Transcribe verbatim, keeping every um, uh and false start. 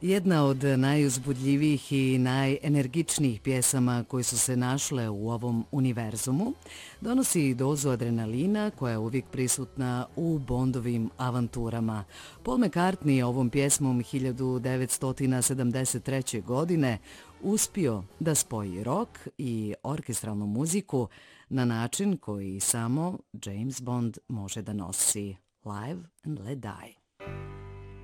Jedna od najuzbudljivijih i najenergičnijih pjesama koje su se našle u ovom univerzumu donosi dozu adrenalina koja je uvijek prisutna u Bondovim avanturama. Paul McCartney je ovom pjesmom hiljadu devetsto sedamdeset treće. godine uspio da spoji rock i orkestralnu muziku na način koji samo James Bond može da nosi. Live and Let Die.